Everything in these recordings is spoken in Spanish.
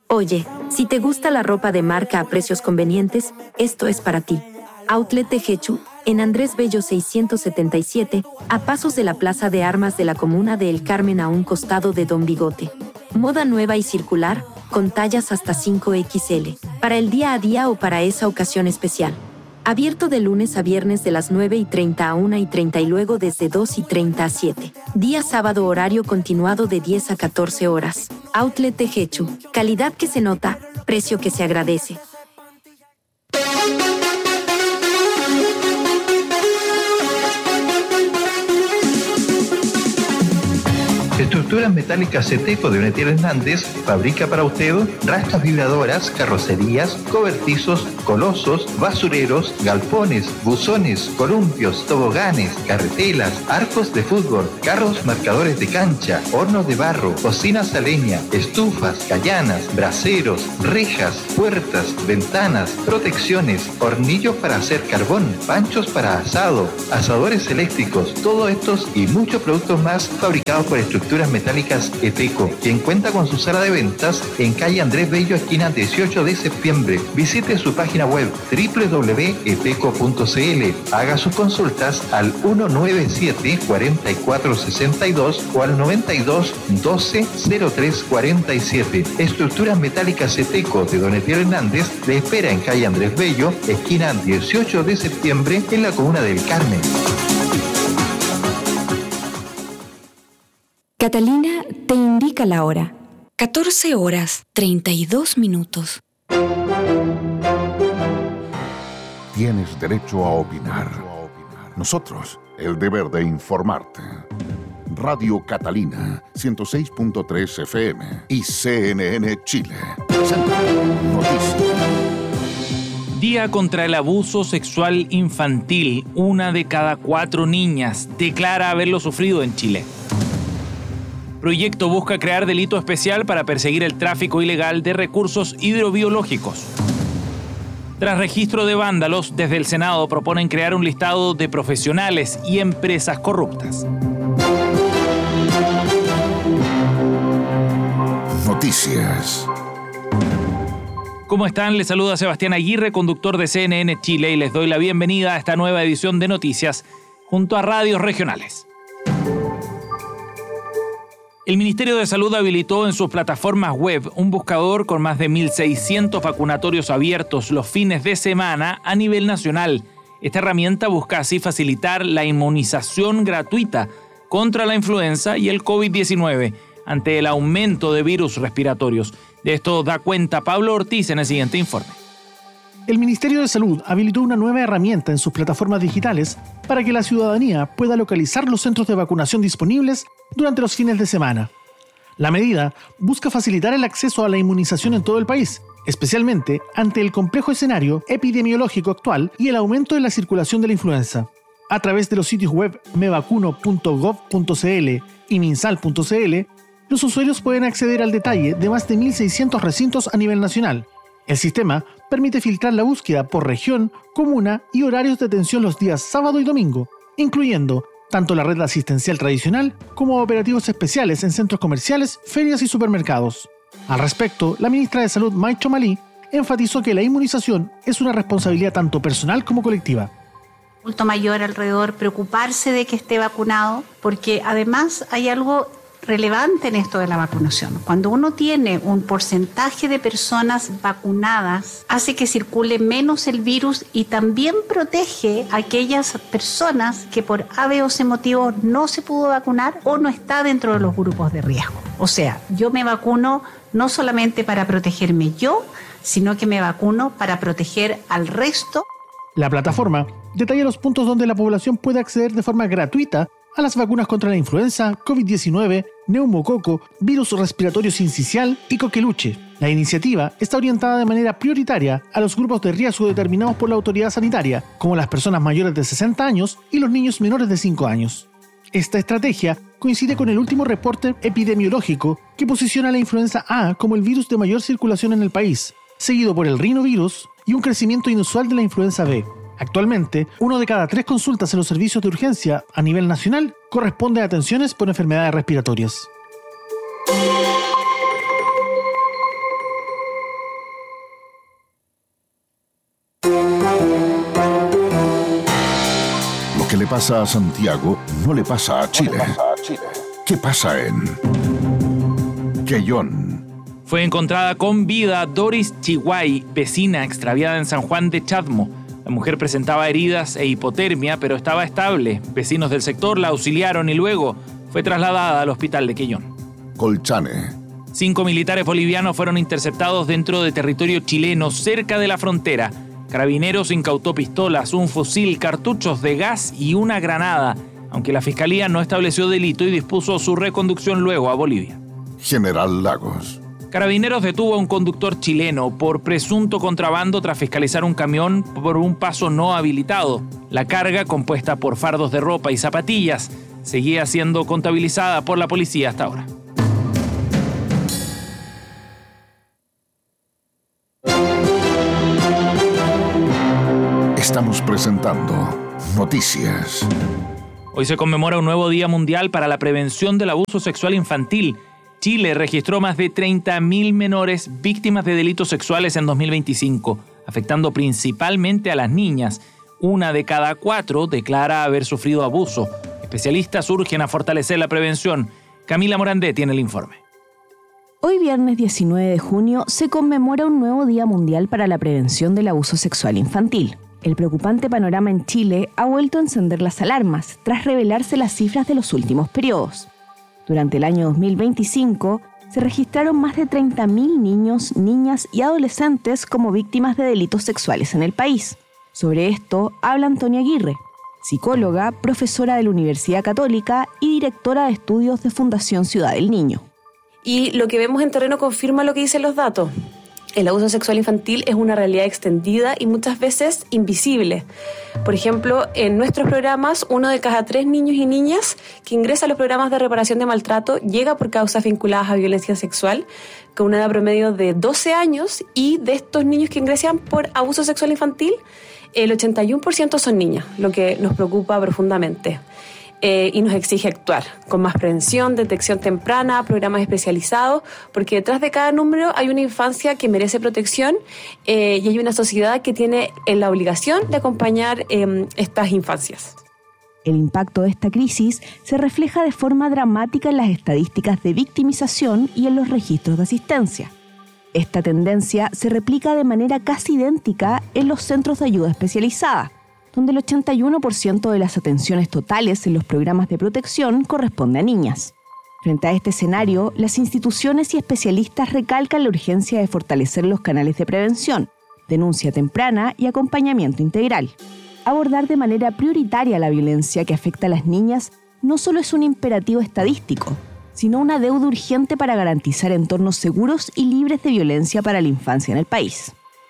Oye, si te gusta la ropa de marca a precios convenientes, esto es para ti. Outlet Tejechu, en Andrés Bello 677, a pasos de la Plaza de Armas de la Comuna de El Carmen a un costado de Don Bigote. Moda nueva y circular, con tallas hasta 5XL, para el día a día o para esa ocasión especial. Abierto de lunes a viernes de las 9:30 a 1:30 y luego desde 2:30 a 7. Día sábado horario continuado de 10 a 14 horas. Outlet Tejechu. Calidad que se nota, precio que se agradece. Estructuras Metálicas Seteco de Donetiel Hernández fabrica para usted rastas vibradoras, carrocerías, cobertizos, colosos, basureros, galpones, buzones, columpios, toboganes, carretelas, arcos de fútbol, carros marcadores de cancha, hornos de barro, cocinas a leña, estufas, callanas, braseros, rejas, puertas, ventanas, protecciones, hornillos para hacer carbón, panchos para asado, asadores eléctricos, todos estos y muchos productos más fabricados por Estructuras Metálicas Eteco, quien cuenta con su sala de ventas en calle Andrés Bello, esquina 18 de septiembre. Visite su página web www.eteco.cl. Haga sus consultas al 197-4462 o al 92-12-0347. Estructuras Metálicas Eteco de Donetiel Hernández le espera en calle Andrés Bello, esquina 18 de septiembre, en la comuna del Carmen. Catalina te indica la hora. 14:32. Tienes derecho a opinar. Nosotros, el deber de informarte. Radio Catalina, 106.3 FM y CNN Chile. Noticias. Día contra el abuso sexual infantil. 1 de cada 4 niñas declara haberlo sufrido en Chile. Proyecto busca crear delito especial para perseguir el tráfico ilegal de recursos hidrobiológicos. Tras registro de vándalos, desde el Senado proponen crear un listado de profesionales y empresas corruptas. Noticias. ¿Cómo están? Les saluda Sebastián Aguirre, conductor de CNN Chile, y les doy la bienvenida a esta nueva edición de Noticias junto a radios regionales. El Ministerio de Salud habilitó en sus plataformas web un buscador con más de 1.600 vacunatorios abiertos los fines de semana a nivel nacional. Esta herramienta busca así facilitar la inmunización gratuita contra la influenza y el COVID-19 ante el aumento de virus respiratorios. De esto da cuenta Pablo Ortiz en el siguiente informe. El Ministerio de Salud habilitó una nueva herramienta en sus plataformas digitales para que la ciudadanía pueda localizar los centros de vacunación disponibles durante los fines de semana. La medida busca facilitar el acceso a la inmunización en todo el país, especialmente ante el complejo escenario epidemiológico actual y el aumento de la circulación de la influenza. A través de los sitios web mevacuno.gov.cl y minsal.cl, los usuarios pueden acceder al detalle de más de 1.600 recintos a nivel nacional. El sistema permite filtrar la búsqueda por región, comuna y horarios de atención los días sábado y domingo, incluyendo tanto la red asistencial tradicional como operativos especiales en centros comerciales, ferias y supermercados. Al respecto, la ministra de Salud, May Chomalí, enfatizó que la inmunización es una responsabilidad tanto personal como colectiva. Adulto mayor alrededor, preocuparse de que esté vacunado, porque además hay algo relevante en esto de la vacunación. Cuando uno tiene un porcentaje de personas vacunadas, hace que circule menos el virus y también protege a aquellas personas que por A, B o C motivo no se pudo vacunar o no está dentro de los grupos de riesgo. O sea, yo me vacuno no solamente para protegerme yo, sino que me vacuno para proteger al resto. La plataforma detalla los puntos donde la población puede acceder de forma gratuita a las vacunas contra la influenza, COVID-19, neumococo, virus respiratorio sincicial y coqueluche. La iniciativa está orientada de manera prioritaria a los grupos de riesgo determinados por la autoridad sanitaria, como las personas mayores de 60 años y los niños menores de 5 años. Esta estrategia coincide con el último reporte epidemiológico que posiciona a la influenza A como el virus de mayor circulación en el país, seguido por el rinovirus y un crecimiento inusual de la influenza B. Actualmente, 1 de cada 3 consultas en los servicios de urgencia a nivel nacional corresponde a atenciones por enfermedades respiratorias. le pasa a Santiago no le pasa a Chile. ¿Qué pasa en Quellón? Fue encontrada con vida Doris Chihuay, vecina extraviada en San Juan de Chadmo. La mujer presentaba heridas e hipotermia, pero estaba estable. Vecinos del sector la auxiliaron y luego fue trasladada al hospital de Quellón. Colchane. 5 militares bolivianos fueron interceptados dentro de territorio chileno, cerca de la frontera. Carabineros incautó pistolas, un fusil, cartuchos de gas y una granada, aunque la Fiscalía no estableció delito y dispuso su reconducción luego a Bolivia. General Lagos. Carabineros detuvo a un conductor chileno por presunto contrabando tras fiscalizar un camión por un paso no habilitado. La carga, compuesta por fardos de ropa y zapatillas, seguía siendo contabilizada por la policía hasta ahora. Estamos presentando Noticias. Hoy se conmemora un nuevo Día Mundial para la Prevención del Abuso Sexual Infantil. Chile registró más de 30.000 menores víctimas de delitos sexuales en 2025, afectando principalmente a las niñas. 1 de cada 4 declara haber sufrido abuso. Especialistas urgen a fortalecer la prevención. Camila Morandé tiene el informe. Hoy viernes 19 de junio se conmemora un nuevo Día Mundial para la Prevención del Abuso Sexual Infantil. El preocupante panorama en Chile ha vuelto a encender las alarmas tras revelarse las cifras de los últimos periodos. Durante el año 2025 se registraron más de 30.000 niños, niñas y adolescentes como víctimas de delitos sexuales en el país. Sobre esto habla Antonia Aguirre, psicóloga, profesora de la Universidad Católica y directora de estudios de Fundación Ciudad del Niño. Y lo que vemos en terreno confirma lo que dicen los datos. El abuso sexual infantil es una realidad extendida y muchas veces invisible. Por ejemplo, en nuestros programas, 1 de cada 3 niños y niñas que ingresa a los programas de reparación de maltrato llega por causas vinculadas a violencia sexual, con una edad promedio de 12 años, y de estos niños que ingresan por abuso sexual infantil, el 81% son niñas, lo que nos preocupa profundamente. Y nos exige actuar con más prevención, detección temprana, programas especializados, porque detrás de cada número hay una infancia que merece protección y hay una sociedad que tiene la obligación de acompañar estas infancias. El impacto de esta crisis se refleja de forma dramática en las estadísticas de victimización y en los registros de asistencia. Esta tendencia se replica de manera casi idéntica en los centros de ayuda especializada, donde el 81% de las atenciones totales en los programas de protección corresponde a niñas. Frente a este escenario, las instituciones y especialistas recalcan la urgencia de fortalecer los canales de prevención, denuncia temprana y acompañamiento integral. Abordar de manera prioritaria la violencia que afecta a las niñas no solo es un imperativo estadístico, sino una deuda urgente para garantizar entornos seguros y libres de violencia para la infancia en el país.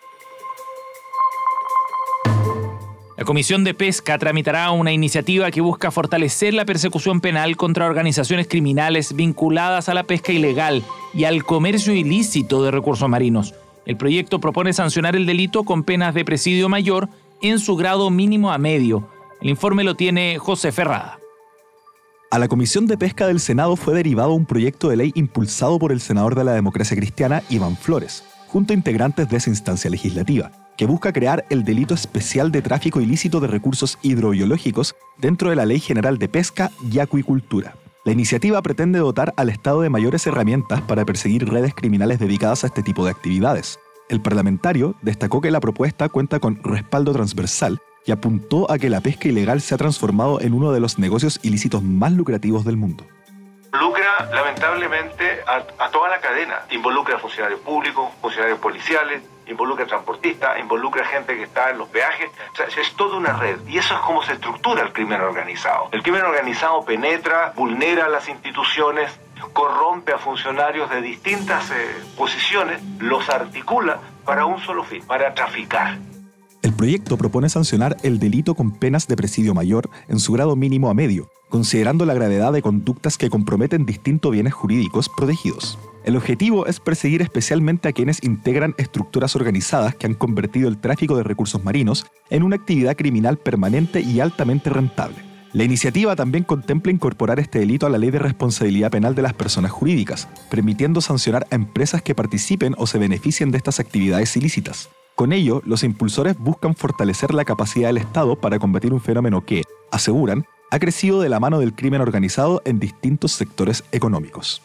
La Comisión de Pesca tramitará una iniciativa que busca fortalecer la persecución penal contra organizaciones criminales vinculadas a la pesca ilegal y al comercio ilícito de recursos marinos. El proyecto propone sancionar el delito con penas de presidio mayor en su grado mínimo a medio. El informe lo tiene José Ferrada. A la Comisión de Pesca del Senado fue derivado un proyecto de ley impulsado por el senador de la Democracia Cristiana, Iván Flores, junto a integrantes de esa instancia legislativa, que busca crear el delito especial de tráfico ilícito de recursos hidrobiológicos dentro de la Ley General de Pesca y Acuicultura. La iniciativa pretende dotar al Estado de mayores herramientas para perseguir redes criminales dedicadas a este tipo de actividades. El parlamentario destacó que la propuesta cuenta con respaldo transversal y apuntó a que la pesca ilegal se ha transformado en uno de los negocios ilícitos más lucrativos del mundo. Involucra lamentablemente a toda la cadena. Involucra a funcionarios públicos, funcionarios policiales, involucra a transportistas, involucra a gente que está en los peajes. O sea, es toda una red. Y eso es como se estructura el crimen organizado. El crimen organizado penetra, vulnera las instituciones, corrompe a funcionarios de distintas posiciones, los articula para un solo fin, para traficar. El proyecto propone sancionar el delito con penas de presidio mayor en su grado mínimo a medio, considerando la gravedad de conductas que comprometen distintos bienes jurídicos protegidos. El objetivo es perseguir especialmente a quienes integran estructuras organizadas que han convertido el tráfico de recursos marinos en una actividad criminal permanente y altamente rentable. La iniciativa también contempla incorporar este delito a la Ley de Responsabilidad Penal de las Personas Jurídicas, permitiendo sancionar a empresas que participen o se beneficien de estas actividades ilícitas. Con ello, los impulsores buscan fortalecer la capacidad del Estado para combatir un fenómeno que, aseguran, ha crecido de la mano del crimen organizado en distintos sectores económicos.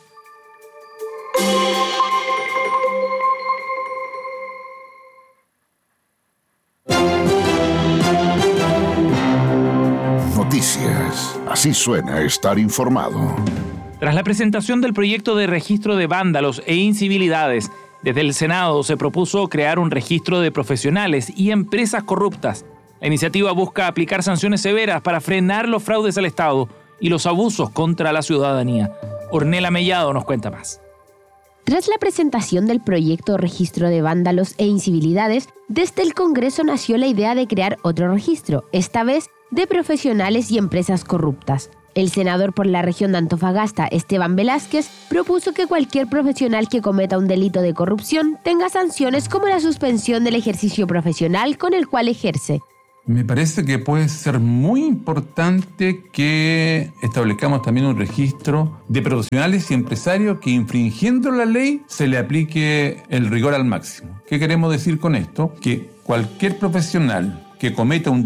Noticias. Así suena estar informado. Tras la presentación del proyecto de registro de vándalos e incivilidades, desde el Senado se propuso crear un registro de profesionales y empresas corruptas. La iniciativa busca aplicar sanciones severas para frenar los fraudes al Estado y los abusos contra la ciudadanía. Ornella Mellado nos cuenta más. Tras la presentación del proyecto de registro de vándalos e incivilidades, desde el Congreso nació la idea de crear otro registro, esta vez de profesionales y empresas corruptas. El senador por la región de Antofagasta, Esteban Velázquez, propuso que cualquier profesional que cometa un delito de corrupción tenga sanciones como la suspensión del ejercicio profesional con el cual ejerce. Me parece que puede ser muy importante que establezcamos también un registro de profesionales y empresarios que, infringiendo la ley, se le aplique el rigor al máximo. ¿Qué queremos decir con esto? Que cualquier profesional que cometa un